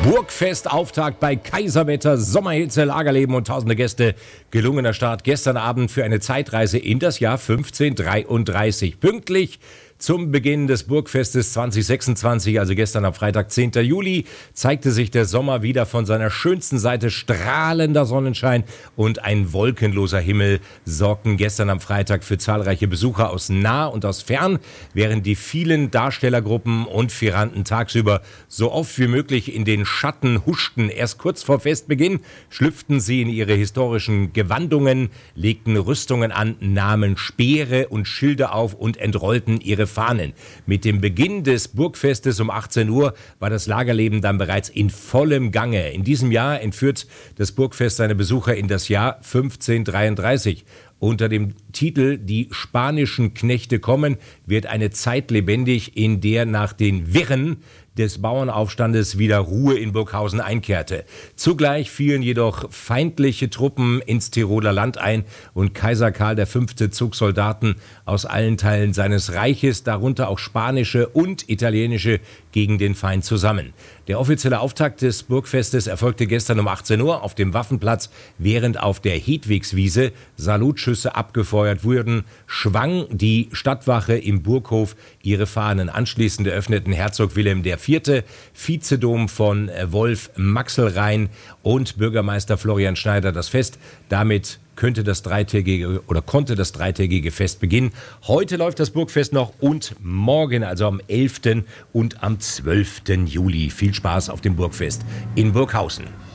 Burgfest-Auftakt bei Kaiserwetter, Sommerhitze, Lagerleben und tausende Gäste. Gelungener Start gestern Abend für eine Zeitreise in das Jahr 1533. Pünktlich zum Beginn des Burgfestes 2026, also gestern am Freitag, 10. Juli, zeigte sich der Sommer wieder von seiner schönsten Seite. Strahlender Sonnenschein und ein wolkenloser Himmel sorgten gestern am Freitag für zahlreiche Besucher aus nah und aus fern, während die vielen Darstellergruppen und Firanten tagsüber so oft wie möglich in den Schatten huschten. Erst kurz vor Festbeginn schlüpften sie in ihre historischen Gewandungen, legten Rüstungen an, nahmen Speere und Schilde auf und entrollten ihre Fahnen. Mit dem Beginn des Burgfestes um 18 Uhr war das Lagerleben dann bereits in vollem Gange. In diesem Jahr entführt das Burgfest seine Besucher in das Jahr 1533. Unter dem Titel »Die spanischen Knechte kommen« wird eine Zeit lebendig, in der nach den Wirren des Bauernaufstandes wieder Ruhe in Burghausen einkehrte. Zugleich fielen jedoch feindliche Truppen ins Tiroler Land ein und Kaiser Karl V. zog Soldaten aus allen Teilen seines Reiches, darunter auch spanische und italienische, gegen den Feind zusammen. Der offizielle Auftakt des Burgfestes erfolgte gestern um 18 Uhr auf dem Waffenplatz, während auf der Hedwigswiese Salutschüsse abgefeuert wurden, schwang die Stadtwache im Burghof ihre Fahnen. Anschließend eröffneten Herzog Wilhelm IV., Vizedom von Wolf Maxelrhein und Bürgermeister Florian Schneider das Fest. Damit konnte das dreitägige Fest beginnen. Heute läuft das Burgfest noch und morgen, also am 11. und am 12. Juli. Viel Spaß auf dem Burgfest in Burghausen.